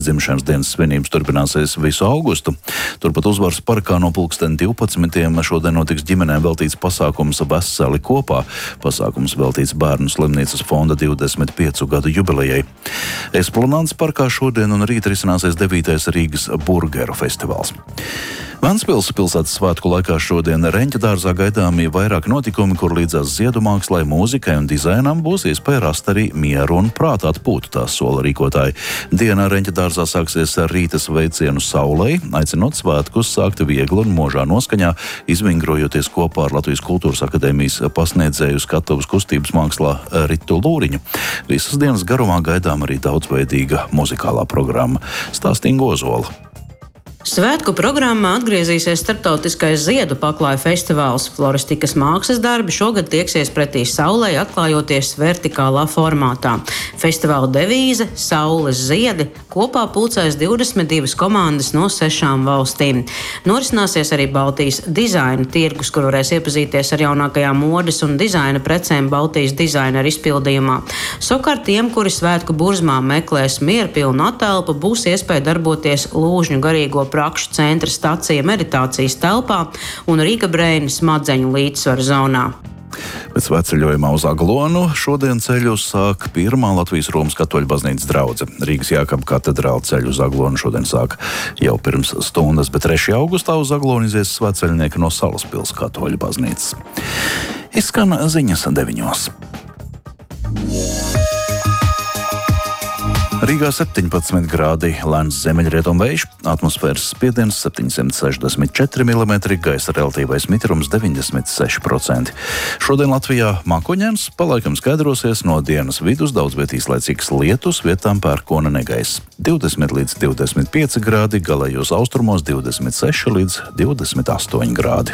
Dzimšanas dienas svinības turpināsies visu augustu. Turpat Uzvaras parkā no 12. šodien notiks ģimenēm veltīts pasākums Veseli kopā. Pasākums veltīts Bērnu slimnīcas fonda 25 gadu jubilejai. Esplanādes parkā šodien un rīt risināsies 9. Rīgas burgeru festivāls. Ventspils pilsētas svētku laikā šodien Reņķa dārzā gaidāmi vairāk notikumi, kur līdzās ziedu mākslai, mūzikai un dizainam būs iespēja rast arī mieru un prātu atpūtu, tā sola rīkotāji. Dienā Reņķa dārzā sāksies ar rīta sveicienu saulei, aicinot svētkus sākt viegli un možā noskaņā, izvingrojoties kopā ar Latvijas Kultūras akadēmijas pasniedzēju skatuves kustības mākslā Ritu Lūriņu. Visas dienas garumā gaidām arī daudzveidīga muzikālā programma. Stāstīja Inga Ozola. Svētku programmā atgriezīsies starptautiskais ziedu paklāju festivāls. Floristikas mākslas darbi šogad tieksies pretī saulei, atklājoties vertikālā formātā. Festivāla devīze – Saules ziedi. Kopā pulcēs 22 komandas no 6 valstīm. Norisināsies arī Baltijas dizaina tirgus, kur varēs iepazīties ar jaunākajām modes un dizaina precēm Baltijas dizaineru izpildījumā. Savukārt tiem, kuri svētku burzmā meklēs mierpilnu atelpu, būs iespēja darboties Lūžņu garīgo prakšu centra stacija meditācijas telpā un Rīga Breina smadzeņu līdzsvaru zonā. Pēc svētceļojumā uz Aglonu šodien ceļu sāk pirmā Latvijas Romas katoļu baznīcas draudze. Rīgas Jākaba katedrāle ceļu uz Aglonu šodien sāk jau pirms stundas, bet 3. augustā uz Aglonu izies svētceļnieki no Salaspils katoļu baznīcas. Izskan ziņas 9. Rīgā 17 grādi, lēns ziemeļrietumvējš, atmosfēras spiediens 764 mm, gaisa relatīvais mitrums 96%. Šodien Latvijā mākoņains, palaikam skaidrosies, no dienas vidus daudz viet īslaicīgs lietus, vietām pērkona negaiss. 20 līdz 25 grādi, galējos austrumos 26 līdz 28 grādi.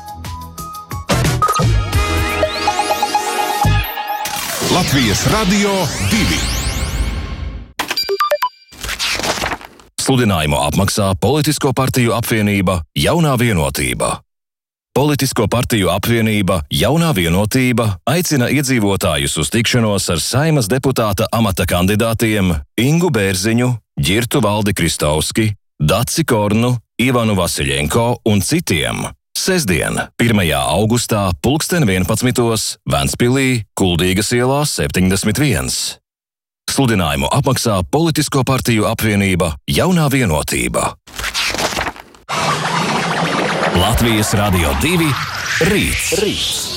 Latvijas Radio 2. Sludinājumu apmaksā Politisko partiju apvienība Jaunā vienotība. Politisko partiju apvienība Jaunā vienotība aicina iedzīvotājus uz tikšanos ar Saeimas deputāta amata kandidātiem Ingu Bērziņu, Ģirtu Valdi Kristovski, Daci Kornu, Ivanu Vasiļenko un citiem. Sestdien, 1. augustā, 11. Ventspilī, Kuldīgas ielā 71. Sludinājumu apmaksā Politisko partiju apvienība Jaunā vienotība. Latvijas Radio 2 Rīts.